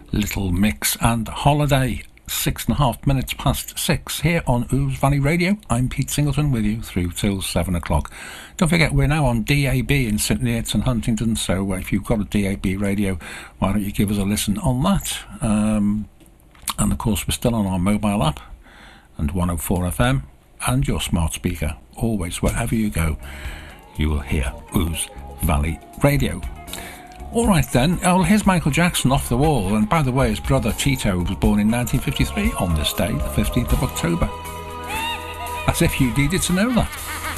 Little Mix and Holiday. 6.5 minutes past 6 here on Ouse Valley Radio. I'm Pete Singleton with you through till 7 o'clock. Don't forget, we're now on DAB in St Neots and Huntingdon, so if you've got a DAB radio, why don't you give us a listen on that? And of course, we're still on our mobile app and 104 FM and your smart speaker. Always, wherever you go, you will hear Ouse Valley Radio. All right then, well, here's Michael Jackson off the wall, and by the way, his brother Tito was born in 1953 on this day, the 15th of October. As if you needed to know that.